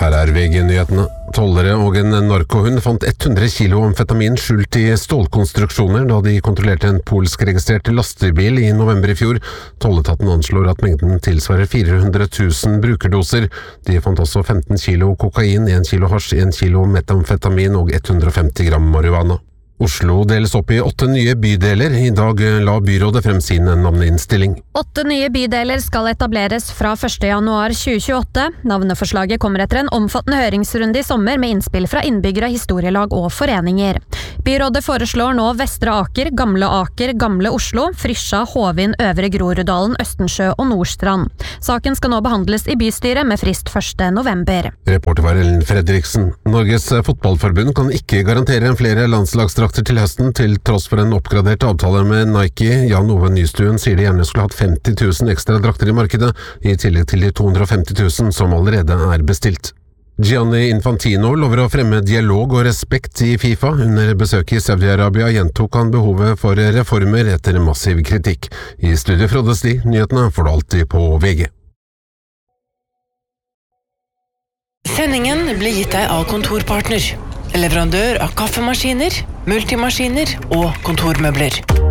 Her VG-nyhetene. Tollere og en narkohund fant 100 kilo amfetamin skjult i stålkonstruksjoner da de kontrollerte en polsk-registrert lastebil i november i fjor. Tolletaten anslår at mengden tilsvarer 400 000 brukerdoser. De fant også 15 kilo kokain, 1 kilo hasj, 1 kilo metamfetamin og 150 gram marihuana. Oslo deles opp i 8 nye bydeler. I dag la byrådet frem sin navneinnstilling. 8 nye bydeler skal etableres fra 1. januar 2028. Navneforslaget kommer etter en omfattende høringsrunde i sommer med innspill fra innbyggere, historielag og foreninger. Byrådet foreslår nå Vestre Aker, Gamle Oslo, Frysja, Hovin, Øvre Groruddalen, Østensjø og Nordstrand. Saken skal nå behandles i bystyret med frist 1. november. Reporter var Ellen Fredriksen. Norges fotballforbund kan ikke garantere flere landslagsdrakter til høsten, til tross for en oppgradert avtale med Nike. Jan Ove Nystuen sier de gjerne skulle hatt 50 000 ekstra drakter i markedet, i tillegg til de 250 000 som allerede er bestilt. Gianni Infantino lover å fremme dialog og respekt i FIFA. Under besøket i Saudi-Arabia gjentok han behovet for reformer etter massiv kritikk. I studio Frode Sti, nyhetene får du alltid på VG. Sendingen blir gitt deg av Kontorpartner, leverandør av kaffemaskiner, multimaskiner og kontormøbler.